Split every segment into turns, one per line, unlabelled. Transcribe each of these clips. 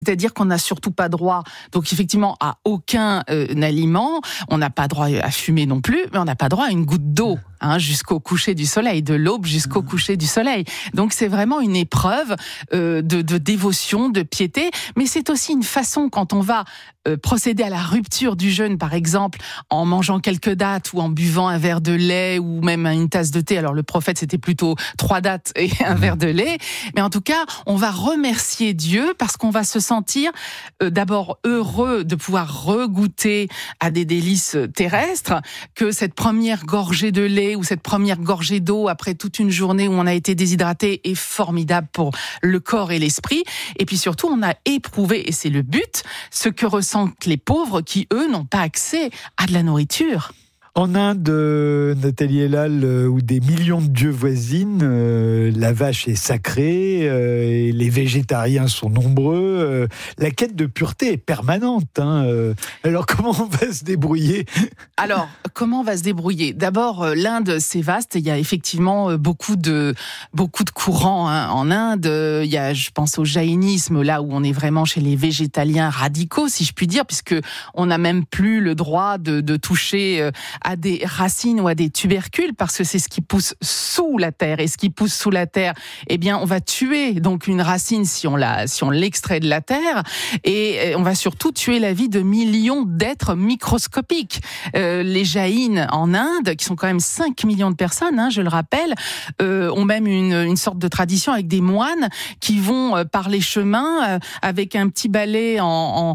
C'est-à-dire qu'on n'a surtout pas droit, donc effectivement, à aucun aliment. On n'a pas droit à fumer non plus, mais on n'a pas droit à une goutte d'eau. Jusqu'au coucher du soleil, de l'aube jusqu'au coucher du soleil. Donc c'est vraiment une épreuve de dévotion, de piété, mais c'est aussi une façon, quand on va procéder à la rupture du jeûne, par exemple, en mangeant quelques dattes ou en buvant un verre de lait ou même une tasse de thé. Alors le prophète, c'était plutôt 3 dattes et un verre de lait. Mais en tout cas, on va remercier Dieu parce qu'on va se sentir d'abord heureux de pouvoir regoûter à des délices terrestres, que cette première gorgée de lait ou cette première gorgée d'eau après toute une journée où on a été déshydraté est formidable pour le corps et l'esprit. Et puis surtout, on a éprouvé, et c'est le but, ce que ressentent les pauvres qui, eux, n'ont pas accès à de la nourriture.
En Inde, Nathalie Elal, où des millions de dieux voisinent, la vache est sacrée, et les végétariens sont nombreux. La quête de pureté est permanente. Alors comment on va se débrouiller ?
Alors, comment on va se débrouiller ? D'abord, l'Inde, c'est vaste. Il y a effectivement beaucoup de courants en Inde. Il y a, je pense au jaïnisme, là où on est vraiment chez les végétaliens radicaux, si je puis dire, puisque on n'a même plus le droit de toucher à des racines ou à des tubercules, parce que c'est ce qui pousse sous la terre. Et ce qui pousse sous la terre, eh bien, on va tuer donc une racine si on l'extrait de la terre, et on va surtout tuer la vie de millions d'êtres microscopiques. Les jaïnes en Inde, qui sont quand même 5 millions de personnes, je le rappelle, ont même une sorte de tradition avec des moines qui vont par les chemins avec un petit balai en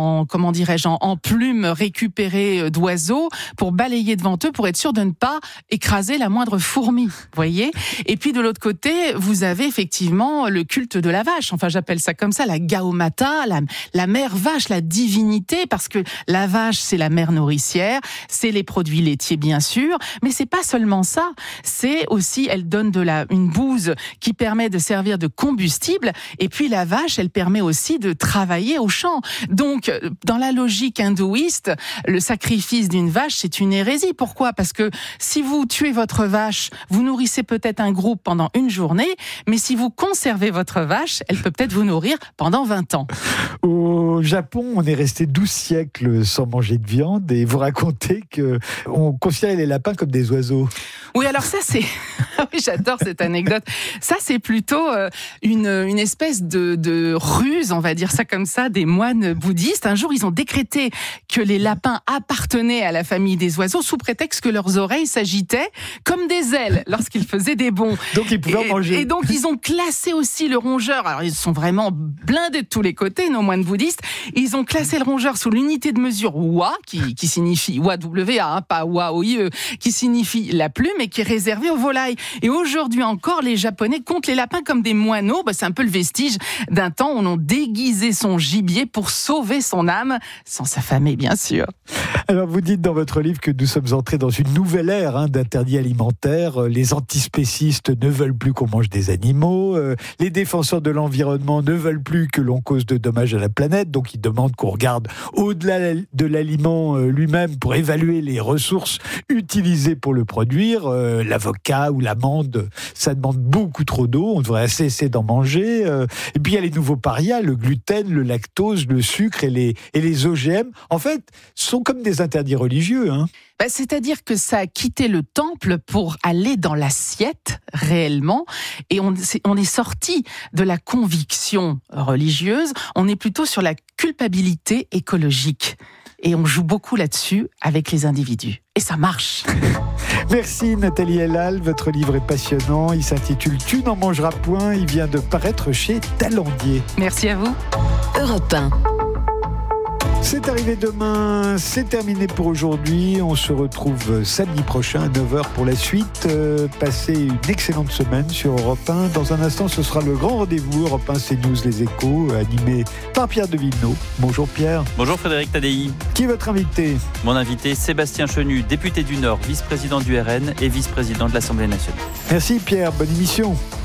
plumes récupérées d'oiseaux pour balayer devant eux pour être sûr de ne pas écraser la moindre fourmi, voyez. Et puis de l'autre côté, vous avez effectivement le culte de la vache. Enfin, j'appelle ça comme ça, la Gaumata, la mère vache, la divinité, parce que la vache, c'est la mère nourricière, c'est les produits laitiers bien sûr, mais c'est pas seulement ça. C'est aussi, elle donne une bouse qui permet de servir de combustible. Et puis la vache, elle permet aussi de travailler au champ. Donc, dans la logique hindouiste, le sacrifice d'une vache, c'est une hérésie. Pourquoi ? Parce que si vous tuez votre vache, vous nourrissez peut-être un groupe pendant une journée, mais si vous conservez votre vache, elle peut peut-être vous nourrir pendant 20 ans.
Au Japon, on est resté 12 siècles sans manger de viande, et vous racontez qu'on considérait les lapins comme des oiseaux.
Oui, alors ça c'est... Oui, j'adore cette anecdote. Ça c'est plutôt une espèce de ruse, on va dire ça comme ça, des moines bouddhistes. Un jour, ils ont décrété que les lapins appartenaient à la famille des oiseaux sous prétexte que leurs oreilles s'agitaient comme des ailes lorsqu'ils faisaient des bonds.
Donc ils pouvaient en manger.
Et donc ils ont classé aussi le rongeur. Alors ils sont vraiment blindés de tous les côtés, nos moines bouddhistes. Ils ont classé le rongeur sous l'unité de mesure wa, qui signifie wa, pas wa, qui signifie la plume et qui est réservée aux volailles. Et aujourd'hui encore, les Japonais comptent les lapins comme des moineaux. C'est un peu le vestige d'un temps où on a déguisé son gibier pour sauver son âme, sans s'affamer bien sûr.
Alors vous dites dans votre livre que nous sommes entrés dans une nouvelle ère d'interdits alimentaires. Les antispécistes ne veulent plus qu'on mange des animaux. Les défenseurs de l'environnement ne veulent plus que l'on cause de dommages à la planète. Donc ils demandent qu'on regarde au-delà de l'aliment lui-même pour évaluer les ressources utilisées pour le produire. L'avocat ou l'amande, ça demande beaucoup trop d'eau. On devrait cesser d'en manger. Et puis il y a les nouveaux parias, le gluten, le lactose, le sucre et les OGM. En fait, sont comme des interdits religieux.
C'est-à-dire que ça a quitté le temple pour aller dans l'assiette réellement, et on est sorti de la conviction religieuse, on est plutôt sur la culpabilité écologique. Et on joue beaucoup là-dessus avec les individus. Et ça marche.
Merci Nathalie Elal, votre livre est passionnant, il s'intitule « Tu n'en mangeras point », il vient de paraître chez Talandier.
Merci à vous.
Europe 1.
C'est arrivé demain, c'est terminé pour aujourd'hui. On se retrouve samedi prochain à 9h pour la suite. Passez une excellente semaine sur Europe 1. Dans un instant, ce sera le grand rendez-vous Europe 1 CNews Les Échos, animé par Pierre de Villeneuve. Bonjour Pierre.
Bonjour Frédéric Tadei.
Qui est votre invité ?
Mon invité, Sébastien Chenu, député du Nord, vice-président du RN et vice-président de l'Assemblée nationale.
Merci Pierre, bonne émission.